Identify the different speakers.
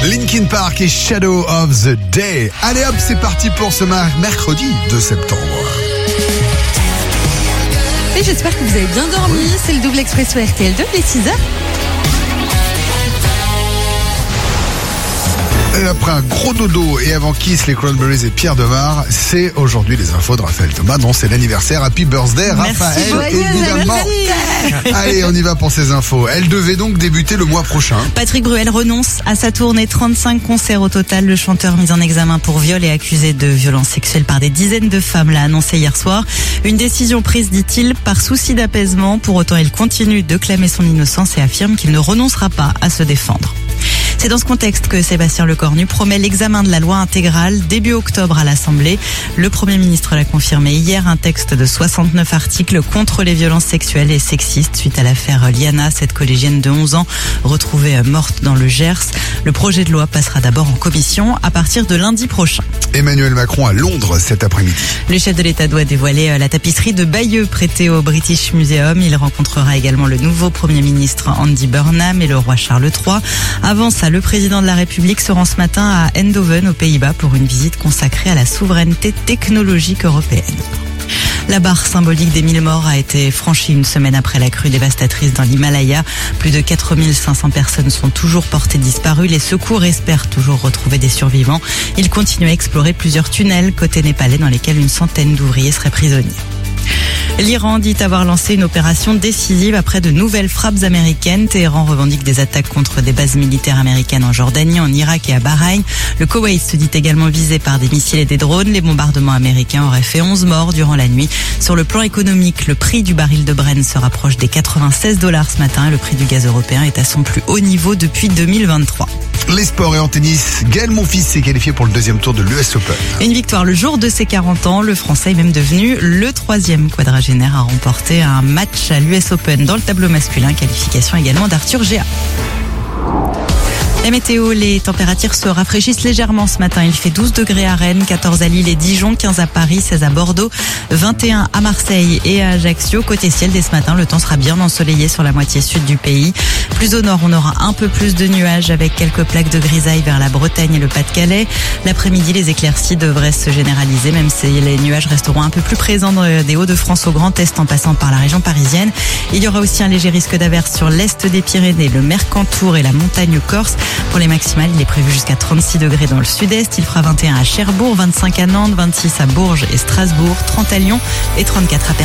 Speaker 1: Linkin Park et Shadow of the Day. Allez hop, c'est parti pour ce mercredi 2 septembre.
Speaker 2: Et j'espère que vous avez bien dormi. C'est le double expresso RTL 2, les 6h.
Speaker 1: Et après un gros dodo et avant Kiss, les Cranberries et Pierre Demar, c'est aujourd'hui les infos de Raphaël Thomas. Non, c'est l'anniversaire. Happy birthday, Raphaël, évidemment. Allez, on y va pour ces infos. Elle devait donc débuter le mois prochain.
Speaker 2: Patrick Bruel renonce à sa tournée. 35 concerts au total. Le chanteur mis en examen pour viol et accusé de violences sexuelles par des dizaines de femmes l'a annoncé hier soir. Une décision prise, dit-il, par souci d'apaisement. Pour autant, il continue de clamer son innocence et affirme qu'il ne renoncera pas à se défendre. C'est dans ce contexte que Sébastien Lecornu promet l'examen de la loi intégrale début octobre à l'Assemblée. Le Premier ministre l'a confirmé hier, un texte de 69 articles contre les violences sexuelles et sexistes suite à l'affaire Liana, cette collégienne de 11 ans retrouvée morte dans le Gers. Le projet de loi passera d'abord en commission à partir de lundi prochain.
Speaker 1: Emmanuel Macron à Londres cet après-midi.
Speaker 2: Le chef de l'État doit dévoiler la tapisserie de Bayeux prêtée au British Museum. Il rencontrera également le nouveau Premier ministre Andy Burnham et le roi Charles III. Avant ça, le président de la République se rend ce matin à Eindhoven, aux Pays-Bas, pour une visite consacrée à la souveraineté technologique européenne. La barre symbolique des 1000 morts a été franchie une semaine après la crue dévastatrice dans l'Himalaya. Plus de 4500 personnes sont toujours portées disparues. Les secours espèrent toujours retrouver des survivants. Ils continuent à explorer plusieurs tunnels côté népalais dans lesquels une centaine d'ouvriers seraient prisonniers. L'Iran dit avoir lancé une opération décisive après de nouvelles frappes américaines. Téhéran revendique des attaques contre des bases militaires américaines en Jordanie, en Irak et à Bahreïn. Le Koweït se dit également visé par des missiles et des drones. Les bombardements américains auraient fait 11 morts durant la nuit. Sur le plan économique, le prix du baril de Brent se rapproche des $96 ce matin. Le prix du gaz européen est à son plus haut niveau depuis 2023.
Speaker 1: Les sports et en tennis, Gaël Monfils s'est qualifié pour le deuxième tour de l'US Open.
Speaker 2: Une victoire le jour de ses 40 ans. Le Français est même devenu le 3e quadragénaire à remporter un match à l'US Open dans le tableau masculin. Qualification également d'Arthur Géa. La météo, les températures se rafraîchissent légèrement ce matin. Il fait 12 degrés à Rennes, 14 à Lille et Dijon, 15 à Paris, 16 à Bordeaux, 21 à Marseille et à Ajaccio. Côté ciel, dès ce matin, le temps sera bien ensoleillé sur la moitié sud du pays. Plus au nord, on aura un peu plus de nuages avec quelques plaques de grisaille vers la Bretagne et le Pas-de-Calais. L'après-midi, les éclaircies devraient se généraliser, même si les nuages resteront un peu plus présents des Hauts-de-France au Grand Est en passant par la région parisienne. Il y aura aussi un léger risque d'averse sur l'est des Pyrénées, le Mercantour et la montagne corse. Pour les maximales, il est prévu jusqu'à 36 degrés dans le sud-est. Il fera 21 à Cherbourg, 25 à Nantes, 26 à Bourges et Strasbourg, 30 à Lyon et 34 à Perpignan.